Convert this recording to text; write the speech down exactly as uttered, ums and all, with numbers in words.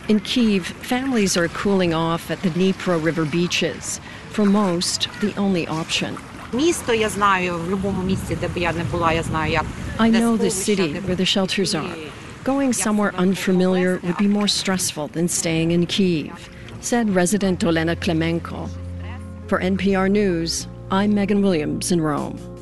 In Kyiv, families are cooling off at the Dnipro River beaches. For most, the only option. I know the city where the shelters are. Going somewhere unfamiliar would be more stressful than staying in Kyiv, said resident Olena Klemenko. For N P R News, I'm Megan Williams in Rome.